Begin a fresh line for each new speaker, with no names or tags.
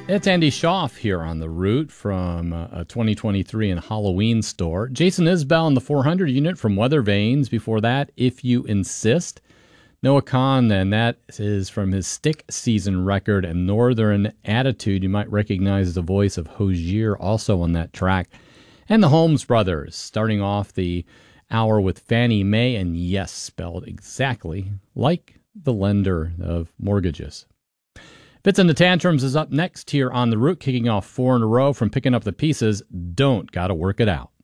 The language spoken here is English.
It's Andy Schaaf here on The Root from a 2023 and Halloween store. Jason Isbell in the 400 unit from Weather Vanes. Before that, If You Insist. Noah Kahn, and that is from his Stick Season record and Northern Attitude. You might recognize the voice of Hozier also on that track. And the Holmes Brothers, starting off the hour with Fannie Mae, and yes, spelled exactly like the lender of mortgages. Fits and the Tantrums is up next here on The Root, kicking off 4 in a row from Picking Up the Pieces. Don't Gotta Work It Out.